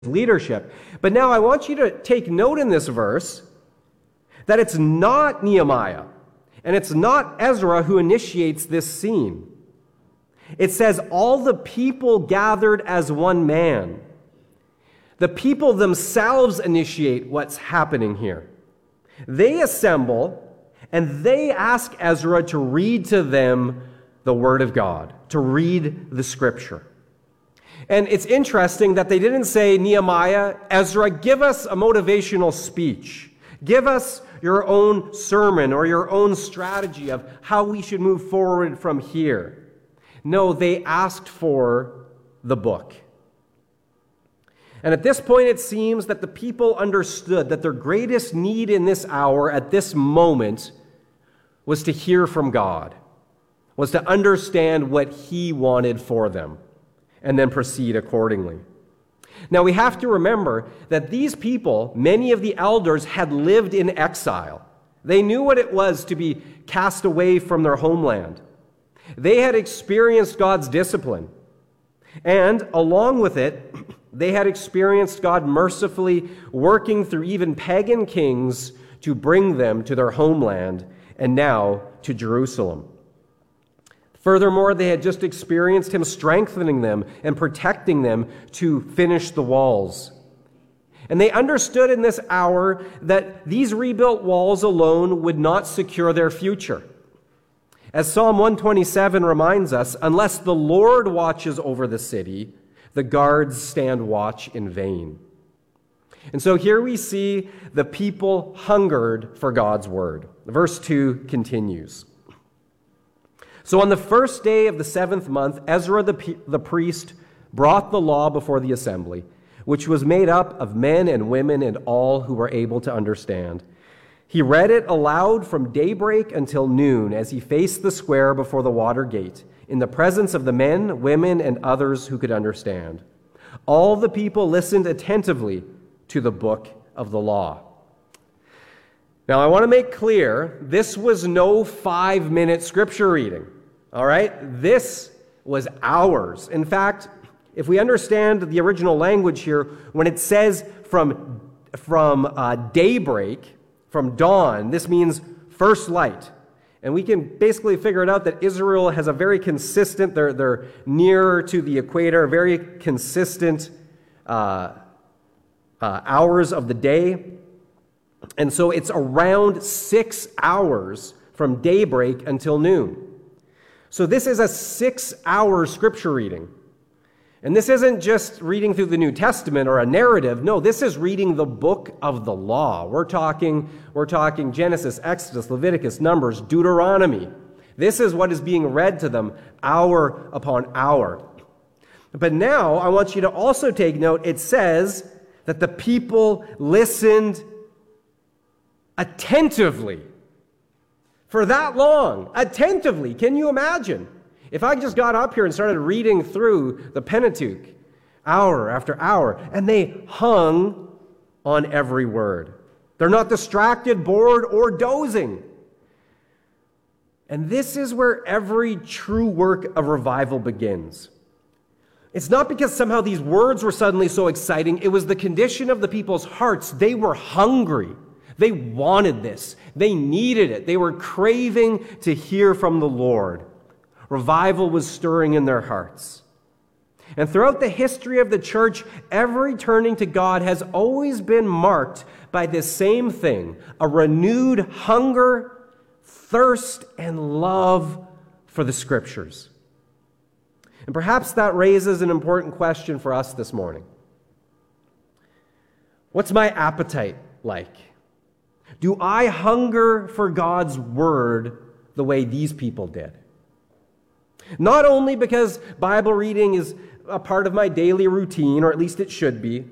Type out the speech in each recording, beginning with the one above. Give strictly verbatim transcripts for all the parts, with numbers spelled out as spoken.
leadership. But now I want you to take note in this verse that it's not Nehemiah and it's not Ezra who initiates this scene. It says, all the people gathered as one man. The people themselves initiate what's happening here. They assemble and they ask Ezra to read to them the Word of God, to read the Scripture. And it's interesting that they didn't say, Nehemiah, Ezra, give us a motivational speech. Give us your own sermon or your own strategy of how we should move forward from here. No, they asked for the book. And at this point, it seems that the people understood that their greatest need in this hour, at this moment, was to hear from God, was to understand what He wanted for them, and then proceed accordingly. Now, we have to remember that these people, many of the elders, had lived in exile. They knew what it was to be cast away from their homeland. They had experienced God's discipline. And along with it, they had experienced God mercifully working through even pagan kings to bring them to their homeland and now to Jerusalem. Furthermore, they had just experienced Him strengthening them and protecting them to finish the walls. And they understood in this hour that these rebuilt walls alone would not secure their future. As Psalm one twenty-seven reminds us, unless the Lord watches over the city, the guards stand watch in vain. And so here we see the people hungered for God's word. Verse two continues. So on the first day of the seventh month, Ezra the, the priest brought the law before the assembly, which was made up of men and women and all who were able to understand. He read it aloud from daybreak until noon as he faced the square before the water gate, in the presence of the men, women, and others who could understand. All the people listened attentively to the book of the law. Now, I want to make clear, this was no five-minute scripture reading, all right? This was hours. In fact, if we understand the original language here, when it says from, from uh, daybreak, from dawn, this means first light. And we can basically figure it out that Israel has a very consistent, they're, they're nearer to the equator, very consistent uh, uh, hours of the day. And so it's around six hours from daybreak until noon. So this is a six-hour scripture reading. And this isn't just reading through the New Testament or a narrative. No, this is reading the book of the law. We're talking, we're talking Genesis, Exodus, Leviticus, Numbers, Deuteronomy. This is what is being read to them hour upon hour. But now I want you to also take note, it says that the people listened attentively. For that long, attentively. Can you imagine? If I just got up here and started reading through the Pentateuch, hour after hour, and they hung on every word. They're not distracted, bored, or dozing. And this is where every true work of revival begins. It's not because somehow these words were suddenly so exciting. It was the condition of the people's hearts. They were hungry. They wanted this. They needed it. They were craving to hear from the Lord. Revival was stirring in their hearts. And throughout the history of the church, every turning to God has always been marked by this same thing, a renewed hunger, thirst, and love for the Scriptures. And perhaps that raises an important question for us this morning. What's my appetite like? Do I hunger for God's Word the way these people did? Not only because Bible reading is a part of my daily routine, or at least it should be.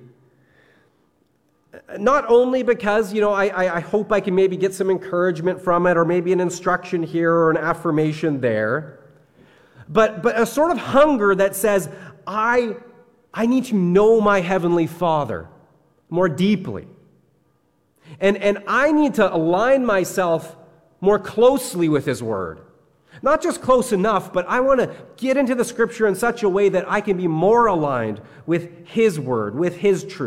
Not only because, you know, I, I hope I can maybe get some encouragement from it, or maybe an instruction here or an affirmation there. But, but a sort of hunger that says, I, I need to know my Heavenly Father more deeply. And, and I need to align myself more closely with His Word. Not just close enough, but I want to get into the Scripture in such a way that I can be more aligned with His Word, with His truth.